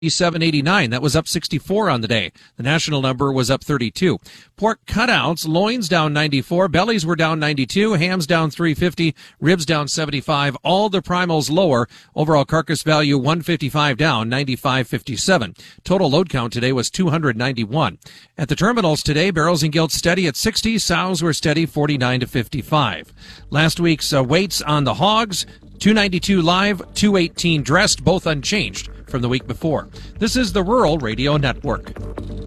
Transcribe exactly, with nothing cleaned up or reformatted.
seven eighty-nine. That was up sixty-four on the day. The national number was up thirty-two. Pork cutouts, loins down ninety-four, bellies were down ninety-two, hams down three fifty, ribs down seventy-five, all the primals lower. Overall carcass value one fifty-five down, ninety-five fifty-seven. Total load count today was two hundred ninety-one. At the terminals today, barrels and gilts steady at sixty, sows were steady forty-nine to fifty-five. Last week's uh, weights on the hogs, two ninety-two live, two eighteen dressed, both unchanged from the week before. This is the Rural Radio Network.